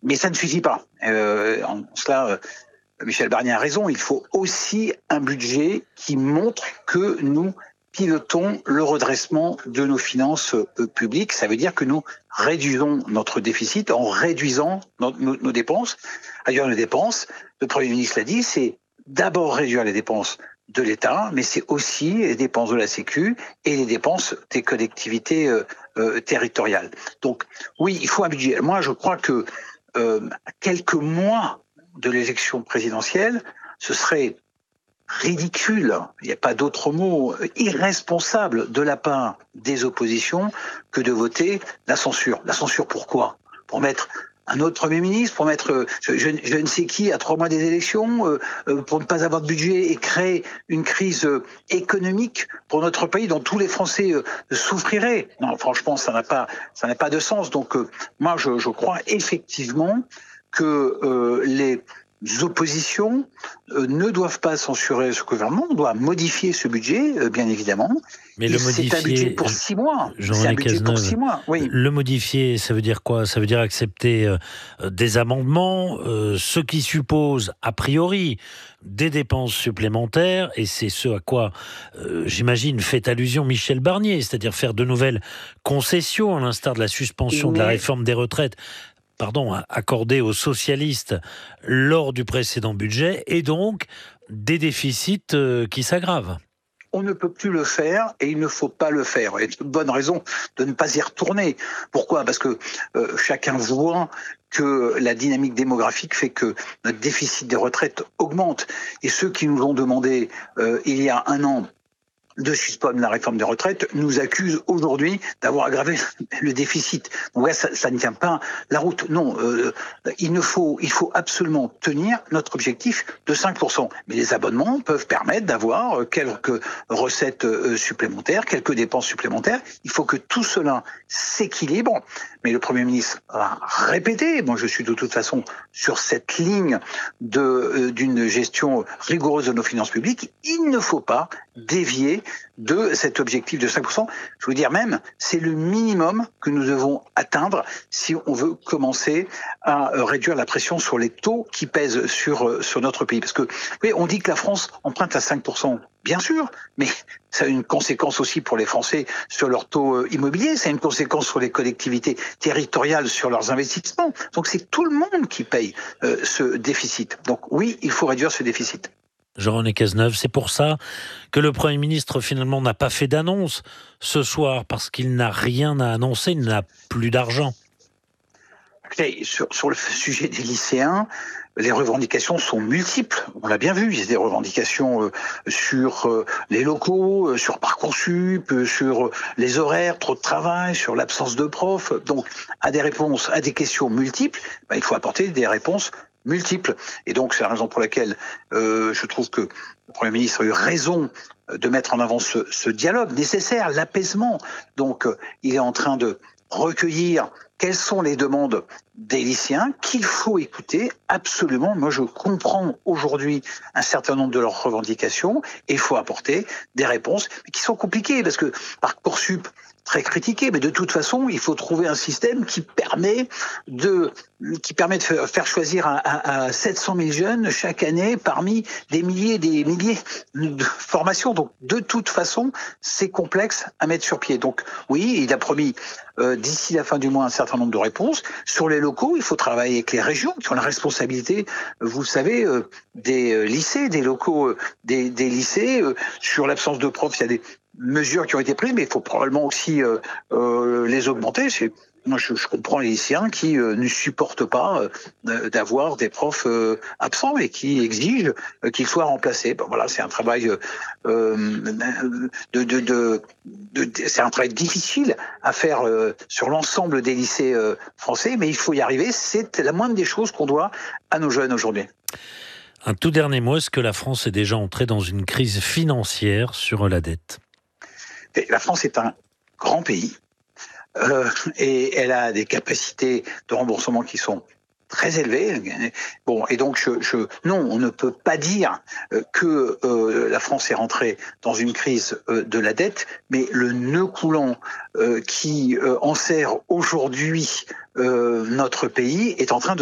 Mais ça ne suffit pas. En cela, Michel Barnier a raison. Il faut aussi un budget qui montre que nous pilotons le redressement de nos finances publiques. Ça veut dire que nous réduisons notre déficit en réduisant nos dépenses. Ailleurs, nos dépenses, le Premier ministre l'a dit, c'est d'abord réduire les dépenses de l'État, mais c'est aussi les dépenses de la Sécu et les dépenses des collectivités territoriales. Donc oui, il faut un budget. Moi, je crois que à quelques mois de l'élection présidentielle, ce serait ridicule, il n'y a pas d'autre mot, irresponsable de la part des oppositions que de voter la censure. La censure pourquoi ? Pour mettre un autre Premier ministre, pour mettre je ne sais qui à 3 mois des élections, pour ne pas avoir de budget et créer une crise économique pour notre pays dont tous les Français souffriraient. Non, franchement, ça n'a pas de sens. Donc moi, je crois effectivement que les oppositions ne doivent pas censurer ce gouvernement. On doit modifier ce budget, bien évidemment. Mais le modifier, c'est un budget pour 6 mois. C'est un budget pour 6 mois. Oui. Le modifier, ça veut dire quoi ? Ça veut dire accepter des amendements, ce qui suppose a priori des dépenses supplémentaires, et c'est ce à quoi, j'imagine, fait allusion Michel Barnier, c'est-à-dire faire de nouvelles concessions, à l'instar de la suspension de la réforme des retraites, accordé aux socialistes lors du précédent budget, et donc des déficits qui s'aggravent. On ne peut plus le faire et il ne faut pas le faire. Il y a de bonnes raisons de ne pas y retourner. Pourquoi ? Parce que chacun voit que la dynamique démographique fait que notre déficit des retraites augmente. Et ceux qui nous ont demandé il y a 1 an de suspendre la réforme des retraites nous accusent aujourd'hui d'avoir aggravé le déficit. Donc ouais, ça ne tient pas la route. Non, il faut absolument tenir notre objectif de 5%. Mais les abonnements peuvent permettre d'avoir quelques recettes supplémentaires, quelques dépenses supplémentaires. Il faut que tout cela s'équilibre. Mais le Premier ministre a répété, moi je suis de toute façon sur cette ligne d'une gestion rigoureuse de nos finances publiques, il ne faut pas dévier de cet objectif de 5%. Je veux dire même, c'est le minimum que nous devons atteindre si on veut commencer à réduire la pression sur les taux qui pèsent sur notre pays. Parce que, oui, on dit que la France emprunte à 5%. Bien sûr, mais ça a une conséquence aussi pour les Français sur leur taux immobilier, ça a une conséquence sur les collectivités territoriales sur leurs investissements. Donc c'est tout le monde qui paye ce déficit. Donc oui, il faut réduire ce déficit. Jean-René Cazeneuve, c'est pour ça que le Premier ministre finalement n'a pas fait d'annonce ce soir, parce qu'il n'a rien à annoncer, il n'a plus d'argent. Écoutez, sur le sujet des lycéens, les revendications sont multiples. On l'a bien vu, il y a des revendications sur les locaux, sur Parcoursup, sur les horaires, trop de travail, sur l'absence de profs. Donc, à des questions multiples, il faut apporter des réponses multiples. Et donc, c'est la raison pour laquelle je trouve que le Premier ministre a eu raison de mettre en avant ce dialogue nécessaire, l'apaisement. Donc, il est en train de recueillir quelles sont les demandes des lycéens qu'il faut écouter absolument. Moi, je comprends aujourd'hui un certain nombre de leurs revendications et il faut apporter des réponses qui sont compliquées parce que Parcoursup, très critiqué, mais de toute façon, il faut trouver un système qui permet de faire choisir à 700 000 jeunes chaque année parmi des milliers de formations. Donc, de toute façon, c'est complexe à mettre sur pied. Donc, oui, il a promis d'ici la fin du mois un certain nombre de réponses. Sur les locaux, il faut travailler avec les régions qui ont la responsabilité, vous savez, des lycées, des locaux des lycées. Sur l'absence de profs, il y a des mesures qui ont été prises, mais il faut probablement aussi les augmenter. Moi, je comprends les lycéens qui ne supportent pas d'avoir des profs absents et qui exigent qu'ils soient remplacés. Bon, voilà, c'est un travail c'est un travail difficile à faire sur l'ensemble des lycées français, mais il faut y arriver. C'est la moindre des choses qu'on doit à nos jeunes aujourd'hui. Un tout dernier mot, est-ce que la France est déjà entrée dans une crise financière sur la dette ? Et la France est un grand pays et elle a des capacités de remboursement qui sont très élevées. Bon, et donc non, on ne peut pas dire que la France est rentrée dans une crise de la dette, mais le nœud coulant qui enserre aujourd'hui notre pays est en train de